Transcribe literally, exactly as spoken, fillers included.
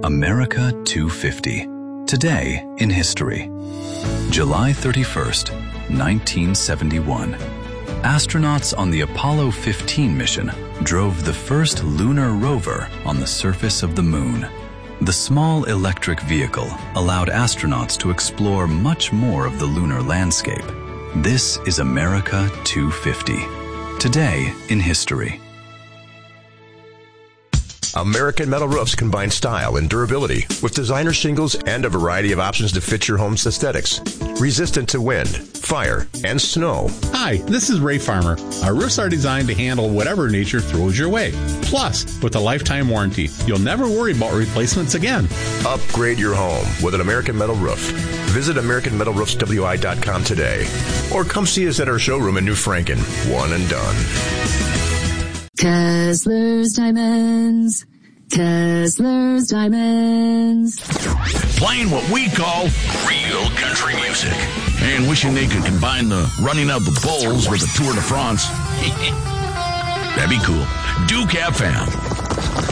America two fifty. Today in history. July thirty-first, nineteen seventy-one. Astronauts on the Apollo fifteen mission drove the first lunar rover on the surface of the moon. The small electric vehicle allowed astronauts to explore much more of the lunar landscape. This is America two fifty. Today in history. American Metal Roofs combine style and durability with designer shingles and a variety of options to fit your home's aesthetics. Resistant to wind, fire, and snow. Hi, this is Ray Farmer. Our roofs are designed to handle whatever nature throws your way. Plus, with a lifetime warranty, you'll never worry about replacements again. Upgrade your home with an American Metal Roof. Visit American Metal Roofs W I dot com today. Or come see us at our showroom in New Franken. One and done. Kessler's Diamonds. Kessler's Diamonds. Playing what we call real country music. And wishing they could combine the running of the bulls with the Tour de France. That'd be cool. Duke F M.